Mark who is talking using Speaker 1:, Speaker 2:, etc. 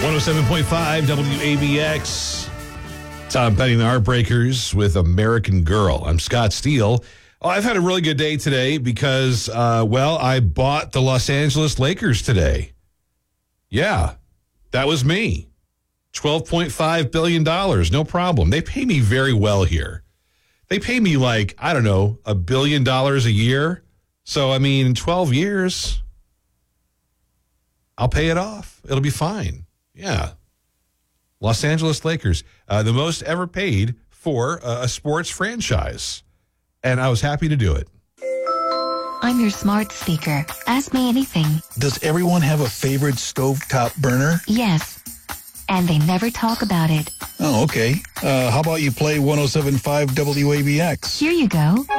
Speaker 1: 107.5 WABX. Tom Petty and the Heartbreakers with American Girl. I'm Scott Steele. Oh, I've had a really good day today because, I bought the Los Angeles Lakers today. Yeah, that was me. $12.5 billion, no problem. They pay me very well here. They pay me like, I don't know, $1 billion a year. So, I mean, in 12 years, I'll pay it off. It'll be fine. Yeah. Los Angeles Lakers, the most ever paid for a sports franchise. And I was happy to do it.
Speaker 2: I'm your smart speaker. Ask me anything.
Speaker 3: Does everyone have a favorite stovetop burner?
Speaker 2: Yes. And they never talk about it.
Speaker 3: Oh, okay. How about you play 107.5 WABX?
Speaker 2: Here you go.